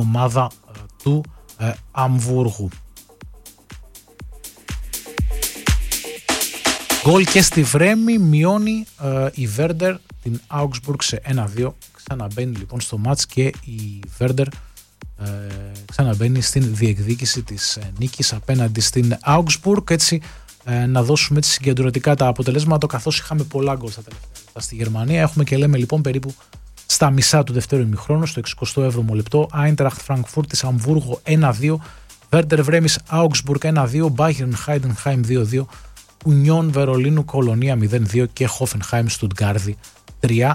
ομάδα του Αμβούργου. Γκολ και στη Βρέμη, μειώνει η Βέρντερ την Augsburg σε 1-2. Ξαναμπαίνει λοιπόν στο μάτς και η Βέρντερ ξαναμπαίνει στην διεκδίκηση της νίκης απέναντι στην Augsburg. Έτσι να δώσουμε έτσι συγκεντρωτικά τα αποτελέσματα, καθώς είχαμε πολλά γκολ στα τελευταία λεπτά στη Γερμανία. Έχουμε και λέμε λοιπόν περίπου στα μισά του δεύτερου ημιχρόνου, στο 67ο λεπτό. Άιντραχτ Φραγκφούρτ της Αμβούργο 1-2, Βέρντερ Βρέμις Augsburg 1-2, Μπάγερν Χάιντενχάιμ 2-2, Ουνιόν Βερολίνου Κολονία 0-2 και Χόφενχάιμ Στουτγκάρδη 3-2.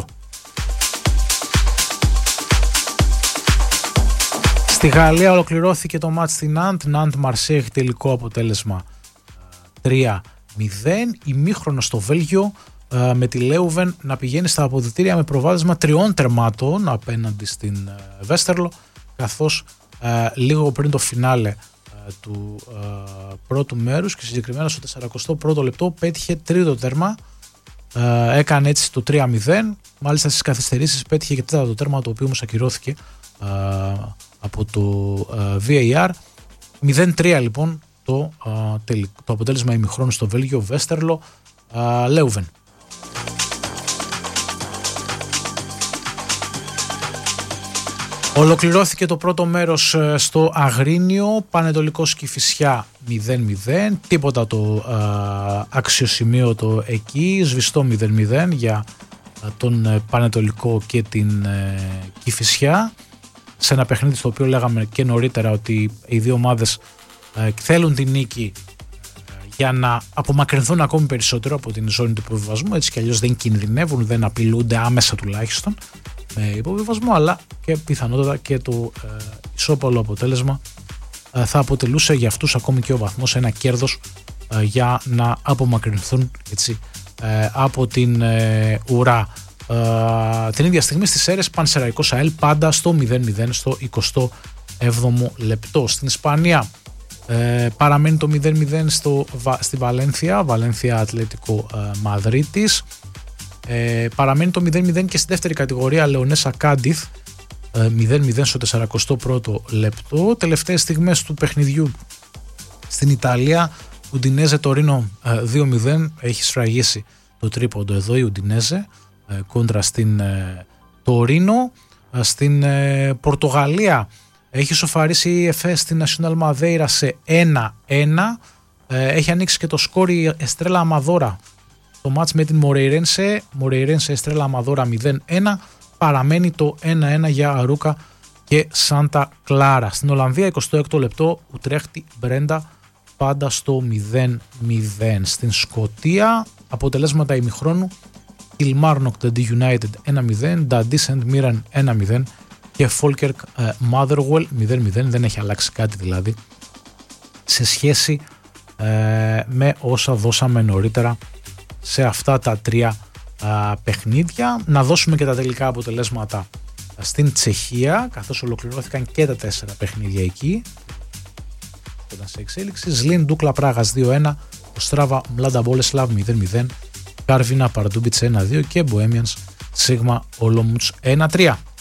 Στη Γαλλία ολοκληρώθηκε το μάτς στην Ναντ Μαρσέιγ, έχει τελικό αποτέλεσμα 3-0. Ημίχρονο στο Βέλγιο με τη Λέουβεν να πηγαίνει στα αποδυτήρια με προβάδισμα 3 τερμάτων απέναντι στην Βέστερλο, καθώς λίγο πριν το φινάλε του πρώτου μέρους και συγκεκριμένα στο 41ο λεπτό πέτυχε τρίτο τέρμα, έκανε έτσι το 3-0. Μάλιστα στις καθυστερήσεις πέτυχε και τέταρτο τέρμα, το οποίο όμως ακυρώθηκε από το VAR. 0-3 λοιπόν το αποτέλεσμα ημιχρόνου στο Βέλγιο, Βέστερλο Λέουβεν. Ολοκληρώθηκε το πρώτο μέρος στο Αγρίνιο, Πανετολικός Κηφισιά 0-0, τίποτα το αξιοσημείωτο εκεί, σβηστό 0-0 για τον Πανετολικό και την Κηφισιά, σε ένα παιχνίδι στο οποίο λέγαμε και νωρίτερα ότι οι δύο ομάδες θέλουν την νίκη για να απομακρυνθούν ακόμη περισσότερο από την ζώνη του υποβιβασμού, έτσι κι αλλιώς δεν κινδυνεύουν, δεν απειλούνται άμεσα τουλάχιστον με υποβιβασμό, αλλά και πιθανότατα και το ισόπαλο αποτέλεσμα θα αποτελούσε για αυτούς ακόμη και ο βαθμός ένα κέρδος για να απομακρυνθούν έτσι, από την ουρά. Την ίδια στιγμή στις αίρες Πανσεραϊκός ΑΕΛ πάντα στο 0-0 στο 27ο λεπτό. Στην Ισπανία παραμένει το 0-0 στη Βαλένθια Ατλέτικο Μαδρίτης. Παραμένει το 0-0 και στη δεύτερη κατηγορία Λεωνέσα Κάντιθ 0-0 στο 41ο λεπτό. Τελευταίες στιγμές του παιχνιδιού στην Ιταλία, Ουντινέζε Τωρίνο 2-0, έχει σφραγίσει το τρίποντο εδώ η Ουντινέζε κόντρα στην Τωρίνο. Στην Πορτογαλία έχει σοφαρίσει η ΕΦΕ στην Nacional Madeira σε 1-1. Έχει ανοίξει και το σκόρ η Εστρέλα Αμαδόρα το μάτς με την Μορεϊρένσε Εστρέλα Αμαδόρα 0-1. Παραμένει το 1-1 για Αρούκα και Σάντα Κλάρα. Στην Ολλανδία 26ο λεπτό Ουτρέχτη Μπρέντα πάντα στο 0-0. Στην Σκωτία αποτελέσματα ημιχρόνου Kilmarnock Dundee United 1-0, Dundee St Mirren 1-0 και Falkirk Motherwell 0-0. Δεν έχει αλλάξει κάτι δηλαδή σε σχέση με όσα δώσαμε νωρίτερα σε αυτά τα τρία παιχνίδια. Να δώσουμε και τα τελικά αποτελέσματα στην Τσεχία, καθώς ολοκληρώθηκαν και τα 4 παιχνίδια εκεί. Ήταν σε εξέλιξη. Ζλίν Ντούκλα Πράγας 2-1, Οστράβα Μλάντα Μπόλεσλαβ 0-0, Καρβίνα Παρντούμπιτς 1-2 και Μποέμιανς Σίγμα Όλομουτς 1-3.